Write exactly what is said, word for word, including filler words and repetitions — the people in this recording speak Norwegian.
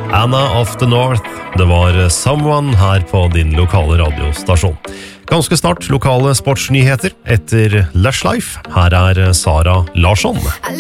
Anna of the North. Det var Someone her på din lokale radiostasjon. Ganske snart lokale sportsnyheter etter Lush Life. Her er Sara Larsson.